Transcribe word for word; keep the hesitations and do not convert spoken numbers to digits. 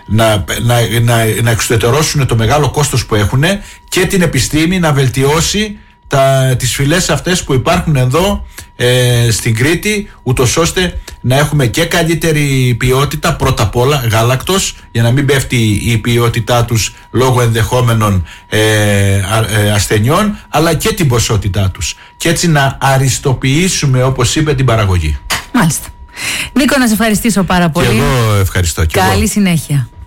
να, να, να, να εξουδετερώσουν το μεγάλο κόστος που έχουν και την επιστήμη να βελτιώσει τα, τις φυλές αυτές που υπάρχουν εδώ ε, στην Κρήτη, ούτως ώστε να έχουμε και καλύτερη ποιότητα πρώτα απ' όλα γάλακτος, για να μην πέφτει η ποιότητά τους λόγω ενδεχόμενων ε, α, ε, ασθενειών, αλλά και την ποσότητά τους, και έτσι να αριστοποιήσουμε, όπως είπε, την παραγωγή. Μάλιστα. Νίκο, να σε ευχαριστήσω πάρα πολύ. Και εγώ ευχαριστώ. Και Καλή εγώ. συνέχεια.